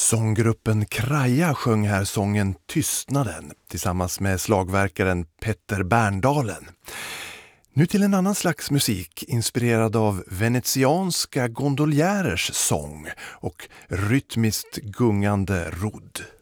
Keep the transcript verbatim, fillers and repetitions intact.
Sånggruppen Kraja sjöng här sången Tystnaden tillsammans med slagverkaren Petter Berndalen. Nu till en annan slags musik inspirerad av venetianska gondoljärers sång och rytmiskt gungande rodd.